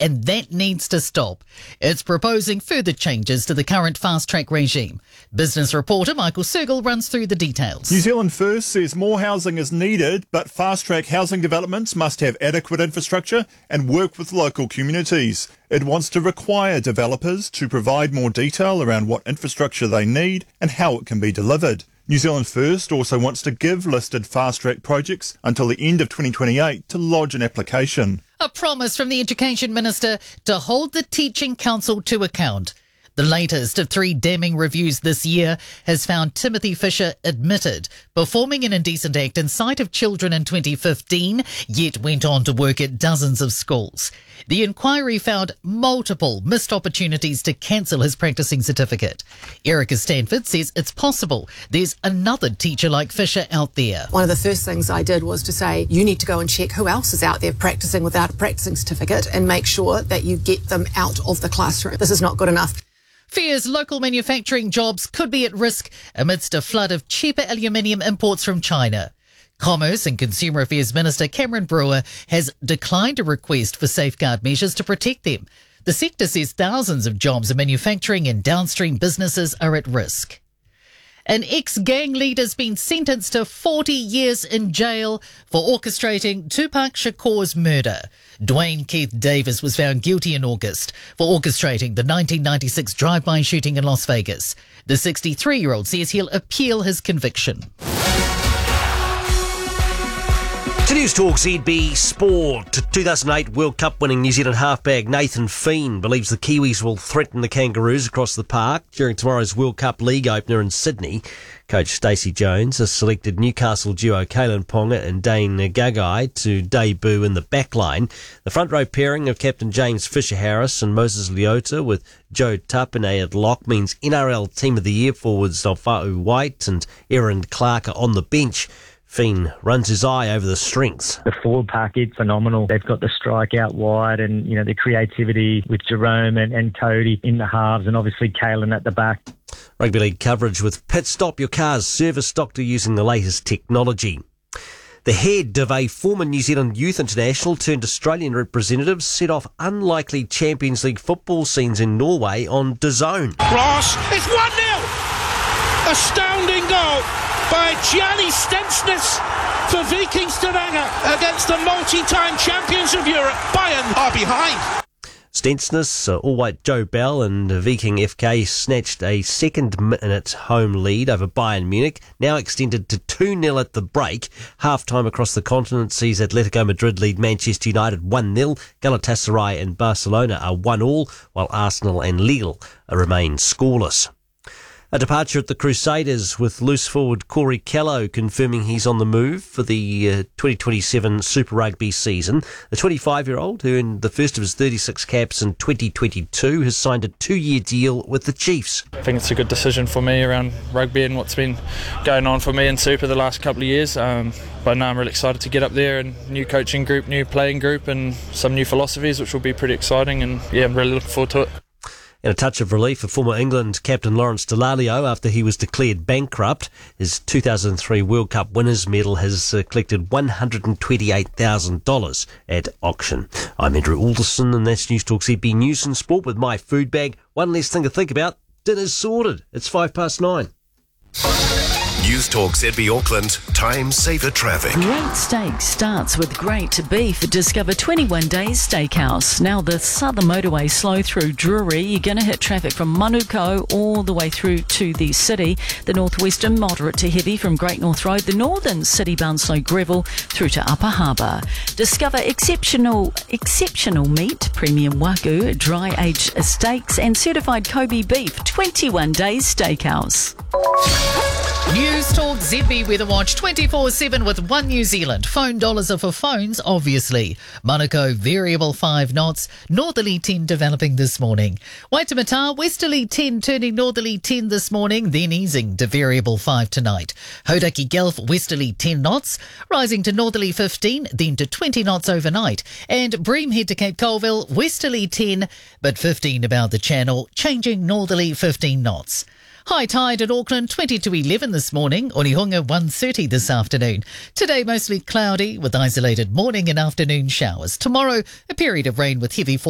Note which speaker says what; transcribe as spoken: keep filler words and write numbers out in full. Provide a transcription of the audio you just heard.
Speaker 1: and that needs to stop. It's proposing further changes to the current fast-track regime. Business reporter Michael Sergel runs through the details.
Speaker 2: New Zealand First says more housing is needed, but fast-track housing developments must have adequate infrastructure and work with local communities. It wants to require developers to provide more detail around what infrastructure they need and how it can be delivered. New Zealand First also wants to give listed fast-track projects until the end of twenty twenty-eight to lodge an application.
Speaker 1: A promise from the Education Minister to hold the Teaching Council to account. The latest of three damning reviews this year has found Timothy Fisher admitted performing an indecent act in sight of children in twenty fifteen, yet went on to work at dozens of schools. The inquiry found multiple missed opportunities to cancel his practicing certificate. Erica Stanford says it's possible there's another teacher like Fisher out there.
Speaker 3: One of the first things I did was to say, you need to go and check who else is out there practicing without a practicing certificate and make sure that you get them out of the classroom. This is not good enough.
Speaker 1: Fears local manufacturing jobs could be at risk amidst a flood of cheaper aluminium imports from China. Commerce and Consumer Affairs Minister Cameron Brewer has declined a request for safeguard measures to protect them. The sector says thousands of jobs in manufacturing and downstream businesses are at risk. An ex-gang leader's been sentenced to forty years in jail for orchestrating Tupac Shakur's murder. Dwayne Keith Davis was found guilty in August for orchestrating the nineteen ninety-six drive-by shooting in Las Vegas. The sixty-three-year-old says he'll appeal his conviction.
Speaker 4: To News Talk Z B Sport. two thousand eight World Cup winning New Zealand halfback Nathan Feen believes the Kiwis will threaten the Kangaroos across the park during tomorrow's World Cup League opener in Sydney. Coach Stacey Jones has selected Newcastle duo Kalen Ponga and Dane Gagai to debut in the backline. The front row pairing of Captain James Fisher-Harris and Moses Leota with Joe Tapine at lock means N R L Team of the Year forwards Alfa'u White and Aaron Clark are on the bench. Feen runs his eye over the strengths.
Speaker 5: The forward package, phenomenal. They've got the strike out wide and, you know, the creativity with Jerome and, and Cody in the halves and obviously Kalen at the back.
Speaker 4: Rugby League coverage with Pit Stop Your Car's service doctor using the latest technology. The head of a former New Zealand youth international turned Australian representative set off unlikely Champions League football scenes in Norway on DAZN.
Speaker 6: Cross, it's one nil! Astounding goal by Gianni Stensnes for Viking Stavanger against the multi-time champions of Europe. Bayern are behind.
Speaker 4: Stensnes, uh, all-white Joe Bell and Viking F K snatched a second-minute home lead over Bayern Munich, now extended to two nil at the break. Half-time across the continent sees Atletico Madrid lead Manchester United one nil. Galatasaray and Barcelona are one all, while Arsenal and Lille remain scoreless. A departure at the Crusaders with loose forward Corey Callow confirming he's on the move for the uh, twenty twenty-seven Super Rugby season. The twenty-five-year-old, who earned the first of his thirty-six caps in twenty twenty-two, has signed a two-year deal with the Chiefs.
Speaker 7: I think it's a good decision for me around rugby and what's been going on for me in Super the last couple of years. Um, but now I'm really excited to get up there and new coaching group, new playing group and some new philosophies, which will be pretty exciting. And yeah, I'm really looking forward to it.
Speaker 4: And a touch of relief for former England captain Lawrence Dallaglio after he was declared bankrupt. His two thousand three World Cup winners' medal has uh, collected one hundred twenty-eight thousand dollars at auction. I'm Andrew Alderson and that's News Talk Z B News and Sport with my food bag. One less thing to think about. Dinner's sorted. It's five past nine.
Speaker 8: News Talk Z B Auckland, time saver traffic.
Speaker 9: Great Steak starts with great beef. Discover twenty-one Days Steakhouse. Now the southern motorway slow through Drury. You're going to hit traffic from Manukau all the way through to the city. The northwestern moderate to heavy from Great North Road. The northern city bound slow gravel through to Upper Harbour. Discover exceptional exceptional meat, premium Wagyu, dry aged steaks and certified Kobe beef. twenty-one Days Steakhouse.
Speaker 1: News Talk Z B Weather Watch twenty-four seven with One New Zealand. Phone dollars are for phones, obviously. Manukau, variable five knots. Northerly ten developing this morning. Waitemata, westerly ten turning northerly ten this morning, then easing to variable five tonight. Hodaki Gulf, westerly ten knots, rising to northerly fifteen, then to twenty knots overnight. And Breamhead to Cape Colville, westerly ten, but fifteen about the channel, changing northerly fifteen knots. High tide at Auckland, twenty to eleven this morning. Onehunga, one thirty this afternoon. Today, mostly cloudy with isolated morning and afternoon showers. Tomorrow, a period of rain with heavy fall.